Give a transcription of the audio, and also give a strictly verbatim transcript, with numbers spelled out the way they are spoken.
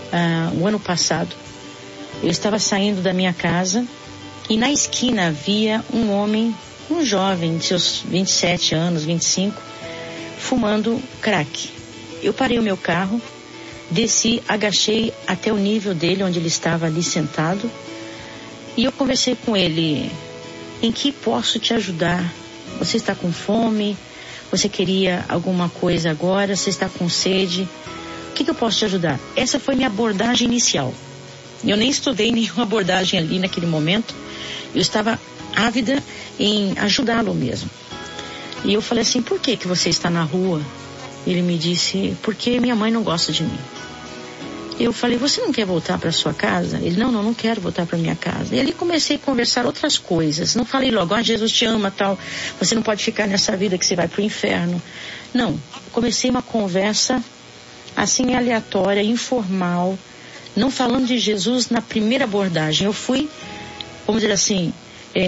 ah, o ano passado. Eu estava saindo da minha casa e na esquina havia um homem, um jovem de seus vinte e sete anos, vinte e cinco, fumando crack. Eu parei o meu carro, desci, agachei até o nível dele, onde ele estava ali sentado, e eu conversei com ele. Em que posso te ajudar? Você está com fome? Você queria alguma coisa agora? Você está com sede? O que, que eu posso te ajudar? Essa foi minha abordagem inicial. Eu nem estudei nenhuma abordagem ali naquele momento. Eu estava ávida em ajudá-lo mesmo. E eu falei assim, por que que você está na rua? Ele me disse, porque minha mãe não gosta de mim. Eu falei, você não quer voltar para sua casa? Ele, não, não, não quero voltar para minha casa. E ali comecei a conversar outras coisas. Não falei logo, ah, Jesus te ama, tal. Você não pode ficar nessa vida que você vai para o inferno. Não, comecei uma conversa assim aleatória, informal, não falando de Jesus na primeira abordagem. Eu fui, vamos dizer assim,